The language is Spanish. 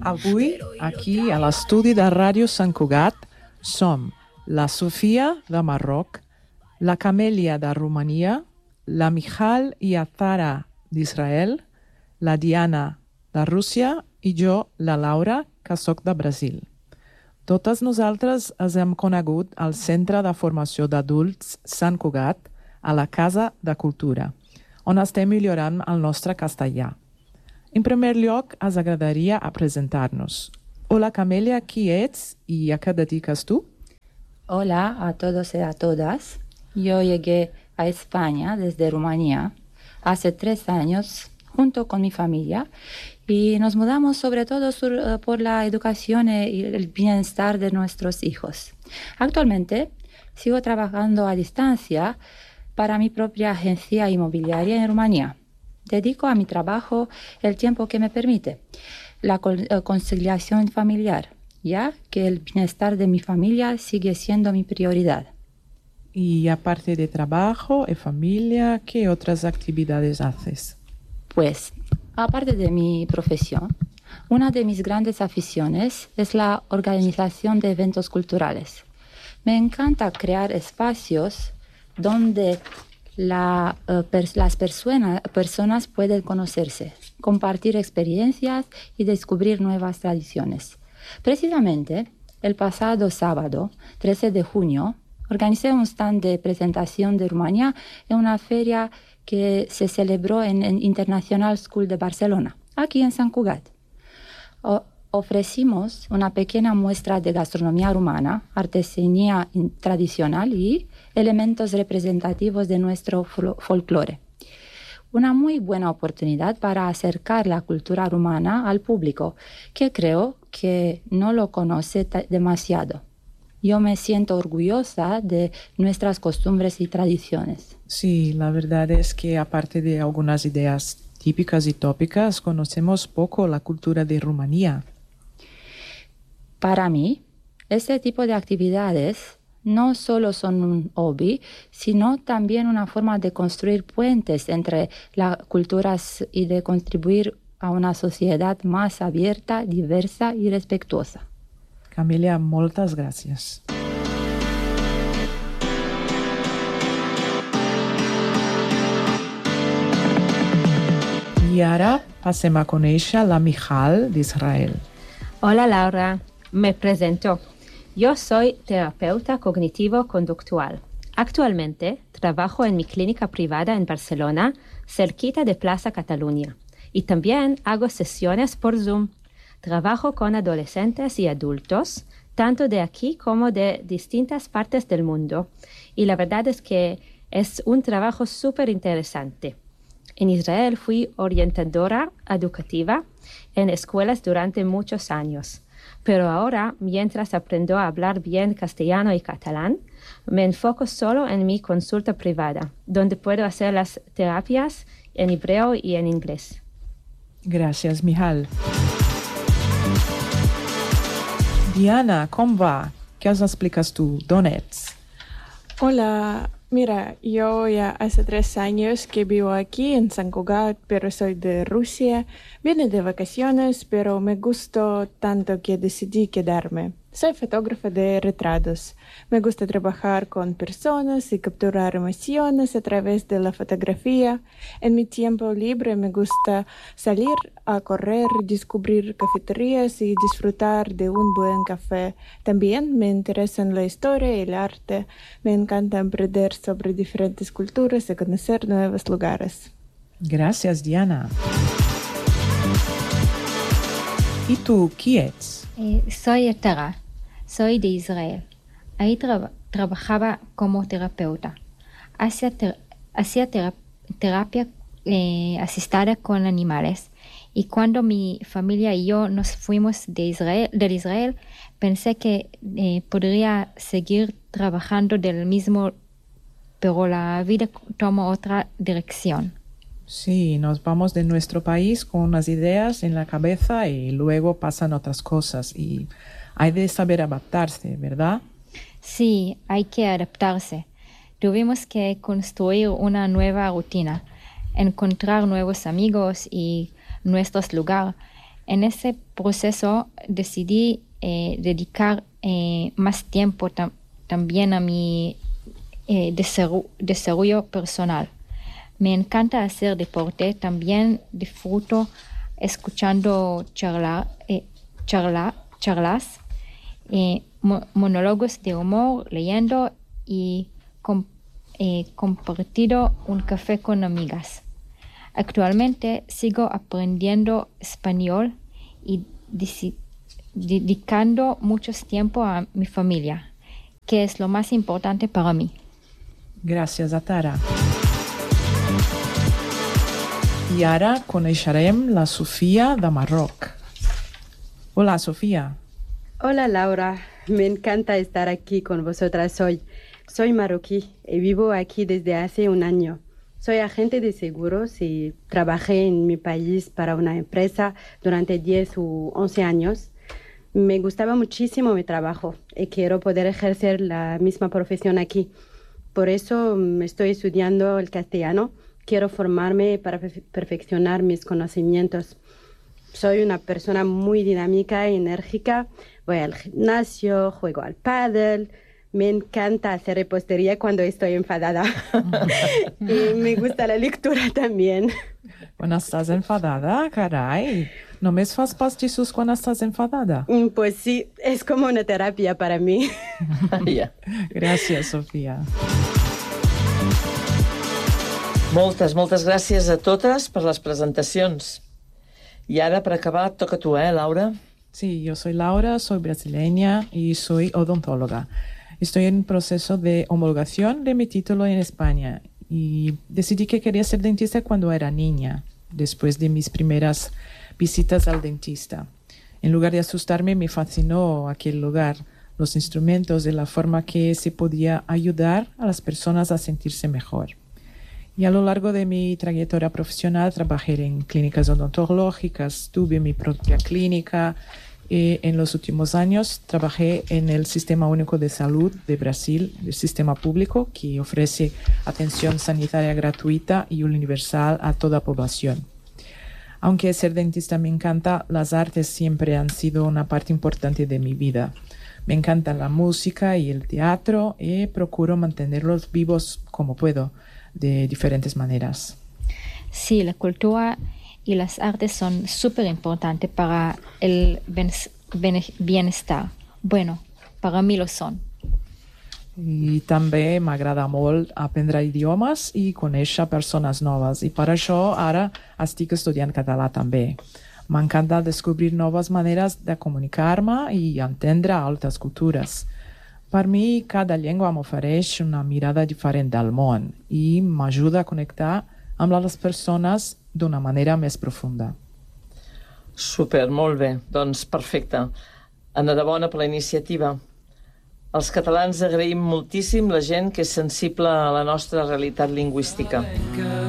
Avui, aquí a l'estudi de Ràdio Sant Cugat, som la Sofia de Marroc, la Camèlia de Romania, la Michal i Azara d'Israel, la Diana de Rússia i jo, la Laura, que sóc de Brasil. Totes nosaltres ens hem conegut al Centre de Formació d'Adults Sant Cugat, a la Casa de Cultura, on estem millorant el nostre castellà. En primer lloc, ens agradaria a presentar-nos. Hola, Camèlia, qui ets i a què et dediques tu? Hola a todos y a todas. Yo llegué a España desde Rumanía hace 3 años junto con mi familia y nos mudamos sobre todo por la educación y el bienestar de nuestros hijos. Actualmente sigo trabajando a distancia para mi propia agencia inmobiliaria en Rumanía. Dedico a mi trabajo el tiempo que me permite, la conciliación familiar, ya que el bienestar de mi familia sigue siendo mi prioridad. Y aparte de trabajo y familia, ¿qué otras actividades haces? Pues, aparte de mi profesión, una de mis grandes aficiones es la organización de eventos culturales. Me encanta crear espacios donde las personas pueden conocerse, compartir experiencias y descubrir nuevas tradiciones. Precisamente, el pasado sábado, 13 de junio, organicé un stand de presentación de Rumanía en una feria que se celebró en el International School de Barcelona, aquí en Sant Cugat. Ofrecimos una pequeña muestra de gastronomía rumana, artesanía tradicional y elementos representativos de nuestro folclore. Una muy buena oportunidad para acercar la cultura rumana al público, que creo que no lo conoce demasiado. Yo me siento orgullosa de nuestras costumbres y tradiciones. Sí, la verdad es que aparte de algunas ideas típicas y tópicas, conocemos poco la cultura de Rumanía. Para mí, este tipo de actividades no solo son un hobby, sino también una forma de construir puentes entre las culturas y de contribuir a una sociedad más abierta, diversa y respetuosa. Camèlia, moltes gràcies. I ara passem a conèixer la Michal d'Israel. Hola Laura, me presento. Yo soy terapeuta cognitivo-conductual. Actualmente trabajo en mi clínica privada en Barcelona, cerquita de Plaza Cataluña, y también hago sesiones por Zoom. Trabajo con adolescentes y adultos, tanto de aquí como de distintas partes del mundo, y la verdad es que es un trabajo súper interesante. En Israel fui orientadora educativa en escuelas durante muchos años, pero ahora, mientras aprendo a hablar bien castellano y catalán, me enfoco solo en mi consulta privada, donde puedo hacer las terapias en hebreo y en inglés. Gràcies, Michal. Diana, com va? Què ens expliques tu? D'on ets? Hola, mira, yo ya hace 3 años que vivo aquí en San Cugat, pero soy de Rusia. Vine de vacaciones, pero me gustó tanto que decidí quedarme. Soy fotógrafa de retratos. Me gusta trabajar con personas y capturar emociones a través de la fotografía. En mi tiempo libre me gusta salir a correr, descubrir cafeterías y disfrutar de un buen café. También me interesan la historia y el arte. Me encanta aprender sobre diferentes culturas y conocer nuevos lugares. Gràcies, Diana. I tu, qui ets? Soy Etara, soy de Israel. Ahí trabajaba como terapeuta. Hacía terapia asistida con animales. Y cuando mi familia y yo nos fuimos del Israel, pensé que podría seguir trabajando del mismo, pero la vida tomó otra dirección. Sí, nos vamos de nuestro país con unas ideas en la cabeza y luego pasan otras cosas y hay de saber adaptarse, ¿verdad? Sí, hay que adaptarse. Tuvimos que construir una nueva rutina, encontrar nuevos amigos y nuestros lugares. En ese proceso decidí dedicar más tiempo también a mi desarrollo personal. Me encanta hacer deporte, también disfruto escuchando charlas, monólogos de humor, leyendo y compartido un café con amigas. Actualmente sigo aprendiendo español y dedicando mucho tiempo a mi familia, que es lo más importante para mí. Gràcies, Atara. I ara coneixerem la Sofia de Marroc. Hola, Sofía. Hola, Laura. Me encanta estar aquí con vosotras hoy. Soy marroquí y vivo aquí desde hace un año. Soy agente de seguros y trabajé en mi país para una empresa durante 10 u 11 años. Me gustaba muchísimo mi trabajo y quiero poder ejercer la misma profesión aquí. Por eso estoy estudiando el castellano. Quiero formarme para perfeccionar mis conocimientos. Soy una persona muy dinámica y enérgica. Voy al gimnasio, juego al pádel. Me encanta hacer repostería cuando estoy enfadada. Y me gusta la lectura también. Quan estàs enfadada, carai, només fas pastissos quan estàs enfadada? Pues sí, es como una terapia para mí. Gràcies, Sofia. Moltes gràcies a totes per les presentacions. I ara, per acabar, et toca a tu, Laura? Sí, yo soy Laura, soy brasileña y soy odontóloga. Estoy en proceso de homologación de mi título en España y decidí que quería ser dentista cuando era niña, después de mis primeras visitas al dentista. En lugar de asustarme, me fascinó aquel lugar, los instrumentos, de la forma que se podía ayudar a las personas a sentirse mejor. Y a lo largo de mi trayectoria profesional trabajé en clínicas odontológicas, tuve mi propia clínica y en los últimos años trabajé en el Sistema Único de Salud de Brasil, el sistema público que ofrece atención sanitaria gratuita y universal a toda población. Aunque ser dentista me encanta, las artes siempre han sido una parte importante de mi vida. Me encanta la música y el teatro y procuro mantenerlos vivos como puedo, de diferentes maneras. Sí, la cultura y las artes son súper importantes para el bienestar. Bueno, para mí lo son. I també m'agrada molt aprendre idiomes i conèixer persones noves. I per això ara estic estudiant català també. M'encanta descobrir noves maneres de comunicar-me i entendre altres cultures. Per mi, cada llengua m'ofereix una mirada diferent del món i m'ajuda a connectar amb les persones d'una manera més profunda. Super, molt bé. Doncs perfecte. Enhorabona per la iniciativa. Els catalans agraïm moltíssim la gent que és sensible a la nostra realitat lingüística.